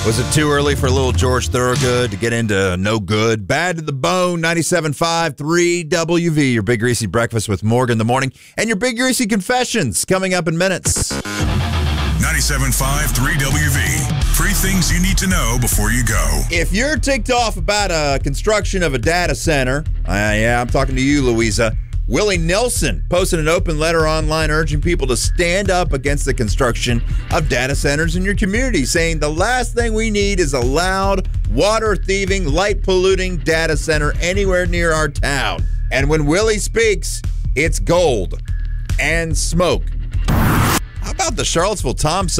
Was it too early for a little George Thorogood to get into No Good? Bad to the Bone, 97.5, 3WV, your Big Greasy Breakfast with Morgan in the morning, and your Big Greasy Confessions coming up in minutes. 97.5, 3WV. 3 things you need to know before you go. If you're ticked off about a construction of a data center, I'm talking to you, Louisa. Willie Nelson posted an open letter online urging people to stand up against the construction of data centers in your community, saying the last thing we need is a loud, water-thieving, light-polluting data center anywhere near our town. And when Willie speaks, it's gold and smoke. How about the Charlottesville Times